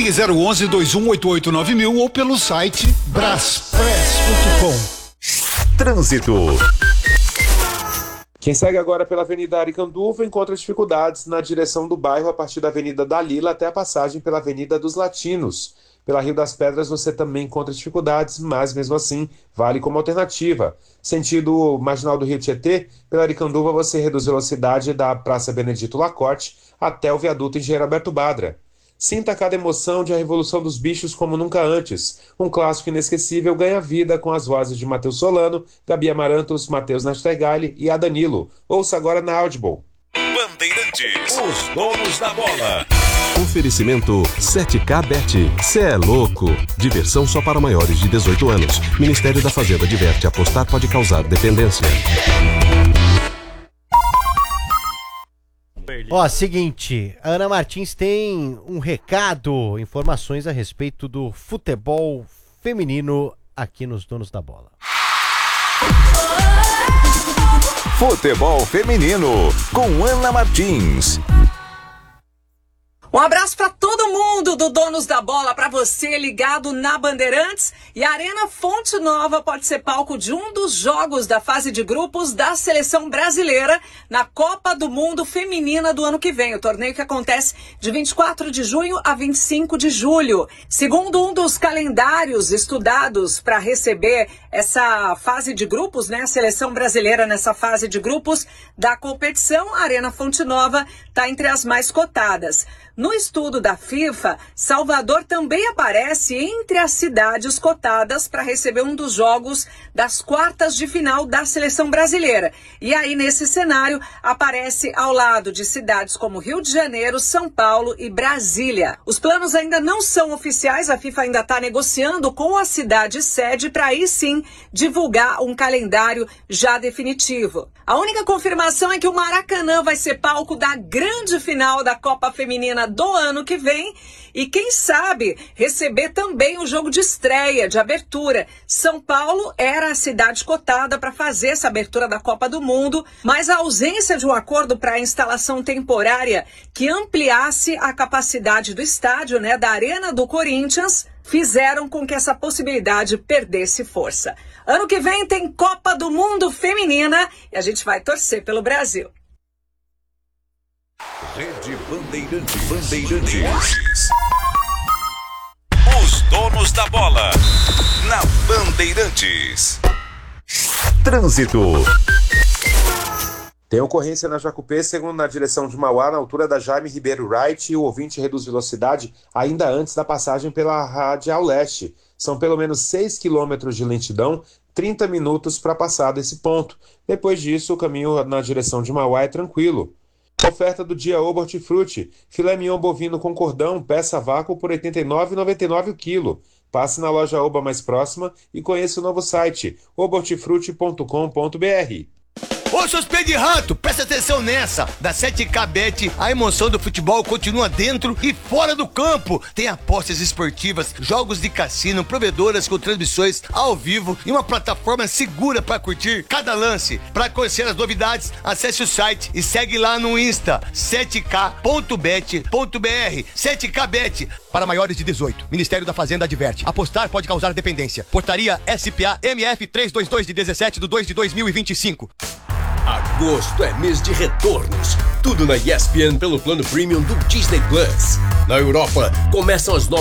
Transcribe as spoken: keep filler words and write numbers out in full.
Ligue zero onze, dois um oito oito, nove mil ou pelo site braspress ponto com. Trânsito. Quem segue agora pela Avenida Aricanduva encontra dificuldades na direção do bairro a partir da Avenida Dalila até a passagem pela Avenida dos Latinos. Pela Rio das Pedras você também encontra dificuldades, mas mesmo assim vale como alternativa. Sentido Marginal do Rio Tietê, pela Aricanduva você reduz a velocidade da Praça Benedito Lacorte até o viaduto Engenheiro Alberto Badra. Sinta cada emoção de A Revolução dos Bichos como nunca antes. Um clássico inesquecível ganha vida com as vozes de Matheus Solano, Gabi Amarantos, Matheus Nastergalli e a Danilo. Ouça agora na Audible. Bandeirantes, os donos da bola. Oferecimento sete K Bet. Cê é louco. Diversão só para maiores de dezoito anos. Ministério da Fazenda adverte: apostar pode causar dependência. Ó, seguinte, a Ana Martins tem um recado, informações a respeito do futebol feminino aqui nos Donos da Bola. Futebol feminino com Ana Martins. Um abraço para todo mundo do Donos da Bola, para você ligado na Bandeirantes. E a Arena Fonte Nova pode ser palco de um dos jogos da fase de grupos da Seleção Brasileira na Copa do Mundo Feminina do ano que vem. O torneio que acontece de vinte e quatro de junho a vinte e cinco de julho. Segundo um dos calendários estudados para receber essa fase de grupos, né, a Seleção Brasileira nessa fase de grupos da competição, a Arena Fonte Nova está entre as mais cotadas. No estudo da FIFA, Salvador também aparece entre as cidades cotadas para receber um dos jogos das quartas de final da Seleção Brasileira. E aí, nesse cenário, aparece ao lado de cidades como Rio de Janeiro, São Paulo e Brasília. Os planos ainda não são oficiais, a FIFA ainda está negociando com a cidade sede para aí sim divulgar um calendário já definitivo. A única confirmação é que o Maracanã vai ser palco da grande final da Copa Feminina do ano que vem e, quem sabe, receber também o jogo de estreia, de abertura. São Paulo era a cidade cotada para fazer essa abertura da Copa do Mundo, mas a ausência de um acordo para a instalação temporária que ampliasse a capacidade do estádio, né, da Arena do Corinthians, fizeram com que essa possibilidade perdesse força. Ano que vem tem Copa do Mundo Feminina e a gente vai torcer pelo Brasil. Rede Bandeirantes. Bandeirantes. Os donos da bola. Na Bandeirantes. Trânsito. Tem ocorrência na Jacupé, segundo na direção de Mauá, na altura da Jaime Ribeiro Wright, e o ouvinte reduz velocidade ainda antes da passagem pela Radial Leste. São pelo menos seis quilômetros de lentidão, trinta minutos para passar desse ponto. Depois disso, o caminho na direção de Mauá é tranquilo. Oferta do dia Oba Hortifruti, filé mignon bovino com cordão, peça a vácuo por oitenta e nove reais e noventa e nove centavos o quilo. Passe na loja Oba mais próxima e conheça o novo site, oba hortifruti ponto com ponto br. Ô, seus pés de rato, presta atenção nessa. Da sete K Bet, a emoção do futebol continua dentro e fora do campo. Tem apostas esportivas, jogos de cassino, provedoras com transmissões ao vivo e uma plataforma segura para curtir cada lance. Para conhecer as novidades, acesse o site e segue lá no Insta, sete k ponto bet ponto br. sete K Bet, para maiores de dezoito. Ministério da Fazenda adverte: apostar pode causar dependência. Portaria S P A M F trezentos e vinte e dois de dezessete de dois de dois mil e vinte e cinco. Agosto é mês de retornos. Tudo na E S P N pelo plano premium do Disney Plus. Na Europa, começam as novas